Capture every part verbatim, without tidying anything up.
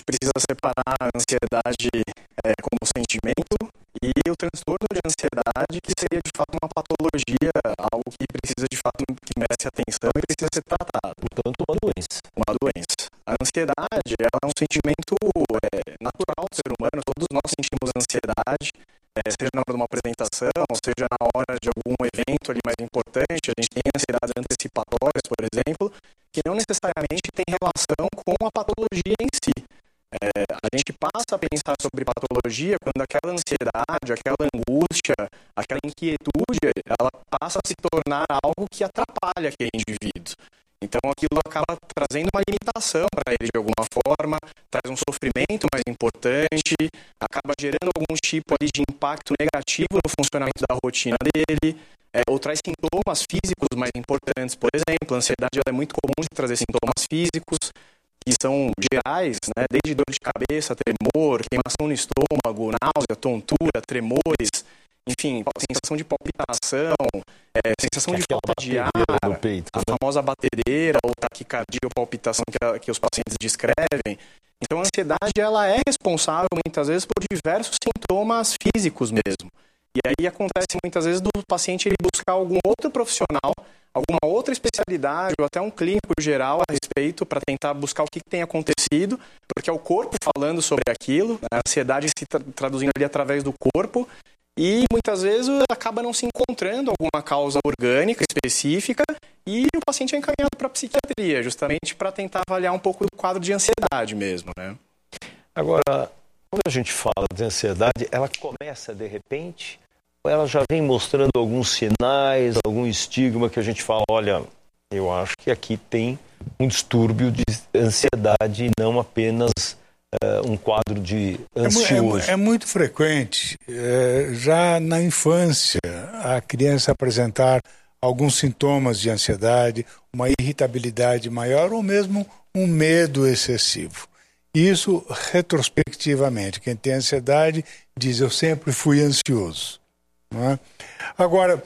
gente precisa separar a ansiedade é, como sentimento e o transtorno de ansiedade, que seria de fato uma patologia, algo que precisa de fato, que merece atenção e precisa ser tratado. Portanto, uma doença. Uma doença. A ansiedade ela é um sentimento é, natural do ser humano, todos nós sentimos ansiedade, é, seja na hora de uma apresentação, seja na hora de algum evento ali mais importante. A gente tem ansiedades antecipatórias, por exemplo, que não necessariamente tem relação com a patologia em si. É, a gente passa a pensar sobre patologia quando aquela ansiedade, aquela angústia, aquela inquietude, ela passa a se tornar algo que atrapalha aquele indivíduo. Então aquilo acaba trazendo uma limitação para ele de alguma forma, traz um sofrimento mais importante, acaba gerando algum tipo ali de impacto negativo no funcionamento da rotina dele, é, ou traz sintomas físicos mais importantes. Por exemplo, a ansiedade ela é muito comum de trazer sintomas físicos, que são gerais, né? Desde dor de cabeça, tremor, queimação no estômago, náusea, tontura, tremores, enfim, sensação de palpitação, é, sensação de falta de ar, no peito, a né? famosa batedeira ou taquicardia ou palpitação que, a, que os pacientes descrevem. Então a ansiedade ela é responsável muitas vezes por diversos sintomas físicos mesmo. E aí acontece muitas vezes do paciente ele buscar algum outro profissional, alguma outra especialidade ou até um clínico geral a respeito para tentar buscar o que tem acontecido, porque é o corpo falando sobre aquilo, a ansiedade se tra- traduzindo ali através do corpo, e muitas vezes acaba não se encontrando alguma causa orgânica específica e o paciente é encaminhado para a psiquiatria, justamente para tentar avaliar um pouco do quadro de ansiedade mesmo, né? Agora, quando a gente fala de ansiedade, ela começa de repente ou ela já vem mostrando alguns sinais, algum estigma que a gente fala, olha, eu acho que aqui tem um distúrbio de ansiedade e não apenas uh, um quadro de ansioso. É, é, é muito frequente, é, já na infância, a criança apresentar alguns sintomas de ansiedade, uma irritabilidade maior ou mesmo um medo excessivo. Isso retrospectivamente. Quem tem ansiedade diz, eu sempre fui ansioso. Não é? Agora,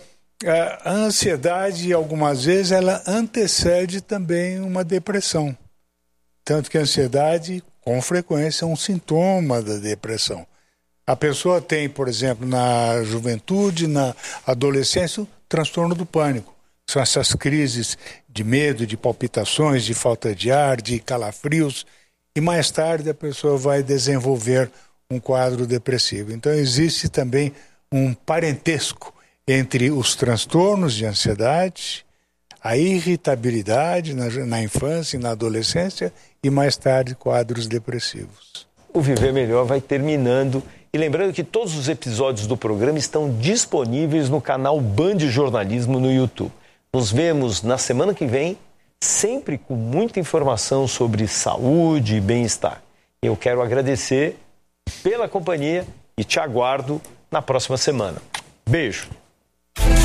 a ansiedade, algumas vezes, ela antecede também uma depressão. Tanto que a ansiedade, com frequência, é um sintoma da depressão. A pessoa tem, por exemplo, na juventude, na adolescência, o transtorno do pânico. São essas crises de medo, de palpitações, de falta de ar, de calafrios. E mais tarde a pessoa vai desenvolver um quadro depressivo. Então existe também um parentesco entre os transtornos de ansiedade, a irritabilidade na, na infância e na adolescência e mais tarde quadros depressivos. O Viver Melhor vai terminando. E lembrando que todos os episódios do programa estão disponíveis no canal Band Jornalismo no YouTube. Nos vemos na semana que vem, sempre com muita informação sobre saúde e bem-estar. Eu quero agradecer pela companhia e te aguardo na próxima semana. Beijo!